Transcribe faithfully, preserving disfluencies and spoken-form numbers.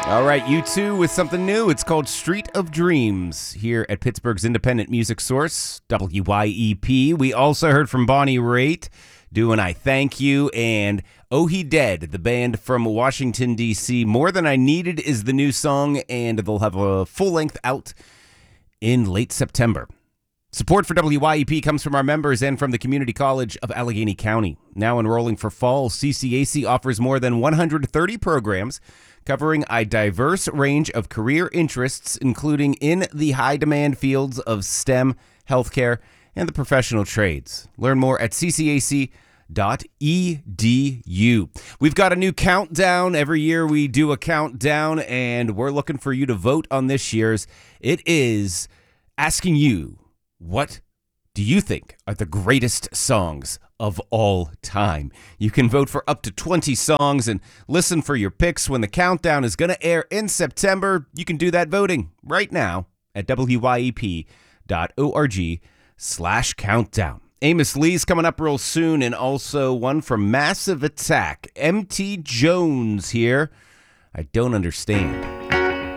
All right, you two with something new. It's called Street of Dreams here at Pittsburgh's independent music source, W Y E P. We also heard from Bonnie Raitt doing I Thank You, and Oh He Dead, the band from Washington, D C More Than I Needed is the new song, and they'll have a full length out in late September. Support for W Y E P comes from our members and from the Community College of Allegheny County. Now enrolling for fall, C C A C offers more than one hundred thirty programs covering a diverse range of career interests, including in the high-demand fields of STEM, healthcare, and the professional trades. Learn more at c c a c dot e d u. We've got a new countdown. Every year we do a countdown, and we're looking for you to vote on this year's. It is asking you, what do you think are the greatest songs of all time? You can vote for up to twenty songs and listen for your picks when the countdown is going to air in September. You can do that voting right now at w y e p dot org slash countdown. Amos Lee's coming up real soon, and also one from Massive Attack. M T Jones here. I don't understand.